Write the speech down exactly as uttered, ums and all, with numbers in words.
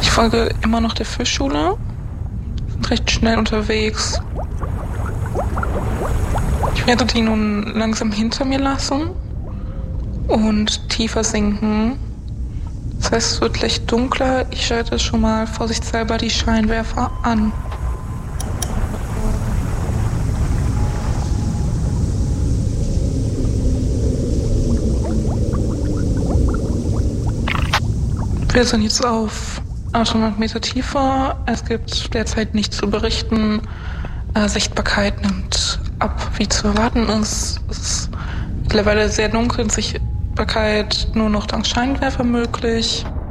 Ich folge immer noch der Fischschule. Sind recht schnell unterwegs. Ich werde die nun langsam hinter mir lassen und tiefer sinken. Das heißt, es wird leicht dunkler. Ich schalte schon mal vorsichtshalber die Scheinwerfer an. Wir sind jetzt auf achthundert Meter tiefer. Es gibt derzeit nichts zu berichten. Äh, Sichtbarkeit nimmt ab, wie zu erwarten ist. Es ist mittlerweile sehr dunkel, Sichtbarkeit nur noch dank Scheinwerfer möglich.